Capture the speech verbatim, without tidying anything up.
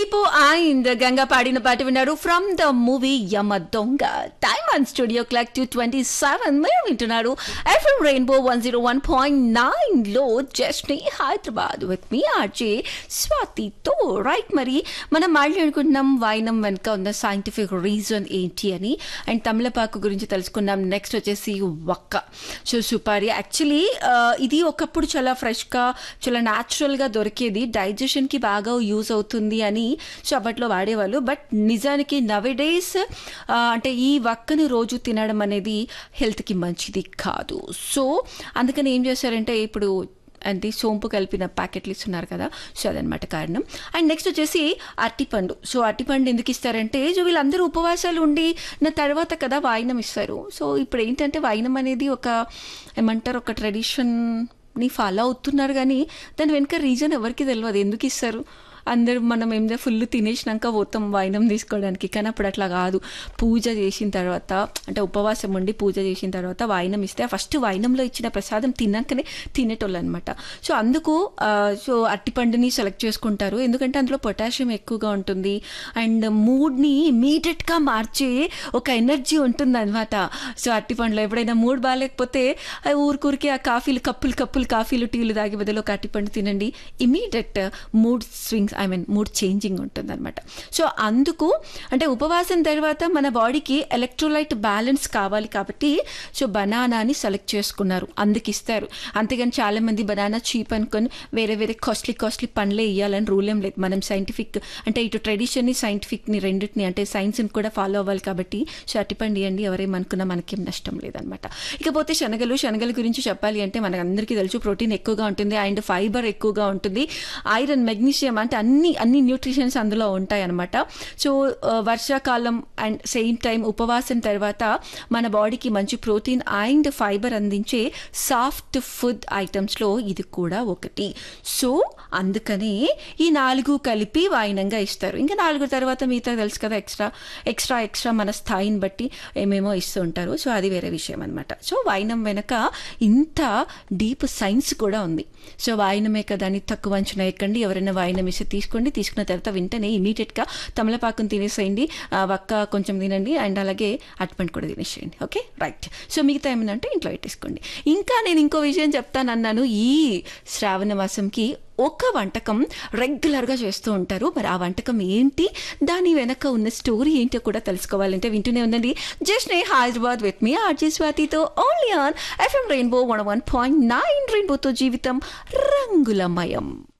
Deepu and Ganga పాడిన పాట విన్నారు ఫ్రమ్ ద మూవీ యమ దొంగ. Time and studio clock two twenty seven మీరు వింటున్నారు FM rainbow one zero one point nine లో just Hyderabad with me RJ స్వాతితో. Right, మరి మనం మాట్లాడుకుంటున్నాం వైనం వెనుక ఉన్న సైంటిఫిక్ రీజన్ ఏంటి అని. అండ్ తమలపాకు గురించి తెలుసుకున్నాం. నెక్స్ట్ వచ్చేసి వక్క. సో సుపారి యాక్చువల్లీ ఇది ఒకప్పుడు చాలా ఫ్రెష్గా చాలా న్యాచురల్గా దొరికేది, డైజెషన్కి బాగా యూజ్ అవుతుంది అని సో అప్పట్లో వాడేవాళ్ళు. బట్ నిజానికి నవడేస్ అంటే ఈ వక్కని రోజు తినడం అనేది హెల్త్కి మంచిది కాదు. సో అందుకని ఏం చేస్తారంటే ఇప్పుడు అంటే సోంపు కలిపిన ప్యాకెట్లు ఇస్తున్నారు కదా, సో అదనమాట కారణం. అండ్ నెక్స్ట్ వచ్చేసి అరటిపండు. సో అరటిపండు ఎందుకు ఇస్తారంటే సో వీళ్ళందరూ ఉపవాసాలు ఉండి నా తర్వాత కదా వాయినం ఇస్తారు. సో ఇప్పుడు ఏంటంటే వాయినం అనేది ఒక ఏమంటారు ఒక ట్రెడిషన్ని ఫాలో అవుతున్నారు, కానీ దాని వెనుక రీజన్ ఎవరికి తెలియదు ఎందుకు ఇస్తారు. అందరూ మనం ఏం ఫుల్ తినేసినాక పోతాం వాయినం తీసుకోవడానికి, కానీ అప్పుడు అట్లా కాదు. పూజ చేసిన తర్వాత అంటే ఉపవాసం ఉండి పూజ చేసిన తర్వాత వాయినం ఇస్తే ఫస్ట్ వాయినంలో ఇచ్చిన ప్రసాదం తిన్నాకనే తినేటోళ్ళు అనమాట. సో అందుకు సో అరటిపండుని సెలెక్ట్ చేసుకుంటారు, ఎందుకంటే అందులో పొటాషియం ఎక్కువగా ఉంటుంది అండ్ మూడ్ని ఇమీడియట్గా మార్చే ఒక ఎనర్జీ ఉంటుంది అనమాట. సో అరటిపండులో ఎప్పుడైనా మూడ్ బాగాలేకపోతే ఊరికూరికి ఆ కాఫీలు కప్పులు కప్పులు కాఫీలు టీలు తాగి బదులు ఒక అరటిపండు తినండి, immediate mood swings I mean mood changing ఉంటుంది అనమాట. సో అందుకు అంటే ఉపవాసం తర్వాత మన బాడీకి ఎలక్ట్రోలైట్ బ్యాలెన్స్ కావాలి కాబట్టి సో బనానాని సెలెక్ట్ చేసుకున్నారు, అందుకు ఇస్తారు. అంతేగాని చాలామంది బనానా చీప్ అనుకొని వేరే వేరే కాస్ట్లీ కాస్ట్లీ పండ్లే ఇవ్వాలని రూల్ ఏం లేదు. మనం సైంటిఫిక్ అంటే ఇటు ట్రెడిషన్ని సైంటిఫిక్ని రెండింటిని అంటే సైన్స్ని కూడా ఫాలో అవ్వాలి కాబట్టి సో అరటిపండు ఇవ్వండి, ఎవరేమనుకున్నా మనకేం నష్టం లేదనమాట. ఇకపోతే శనగలు. శనగల గురించి చెప్పాలి అంటే మనకు అందరికీ తెలుసు ప్రోటీన్ ఎక్కువగా ఉంటుంది అండ్ ఫైబర్ ఎక్కువగా ఉంటుంది, ఐరన్ మెగ్నీషియం అంటే అన్ని అన్ని న్యూట్రిషన్స్ అందులో ఉంటాయి అన్నమాట. సో వర్షాకాలం అండ్ సేమ్ టైం ఉపవాసం తర్వాత మన బాడీకి మంచి ప్రోటీన్ అండ్ ఫైబర్ అందించే సాఫ్ట్ ఫుడ్ ఐటమ్స్లో ఇది కూడా ఒకటి. సో అందుకనే ఈ నాలుగు కలిపి వాయినంగా ఇస్తారు. ఇంకా నాలుగు తర్వాత మిగతా తెలుసు కదా ఎక్స్ట్రా ఎక్స్ట్రా ఎక్స్ట్రా మన స్థాయిని బట్టి ఏమేమో ఇస్తూ ఉంటారు. సో అది వేరే విషయం అనమాట. సో వాయినం వెనక ఇంత డీప్ సైన్స్ కూడా ఉంది. సో వాయినమే కదా అని తక్కువ అంచనా ఎక్కండి. ఎవరైనా వాయినం ఇస్తే తీసుకోండి, తీసుకున్న తర్వాత వెంటనే ఇమీడియట్గా తమలపాకును తినేసేయండి, వక్క కొంచెం తినండి అండ్ అలాగే అరటిపండు కూడా తినేసేయండి. Okay right. సో మిగతా ఏమైందంటే ఇంట్లో పెట్టేసుకోండి. ఇంకా నేను ఇంకో విషయం చెప్తానన్నాను, ఈ శ్రావణ మాసంకి ఒక వంటకం రెగ్యులర్గా చేస్తూ ఉంటారు. మరి ఆ వంటకం ఏంటి, దాని వెనక ఉన్న స్టోరీ ఏంటో కూడా తెలుసుకోవాలంటే వింటూనే ఉందండి just Hyderabad with me RJ స్వాతితో only on FM rainbow one one point nine. రెయిన్బోతో జీవితం రంగులమయం.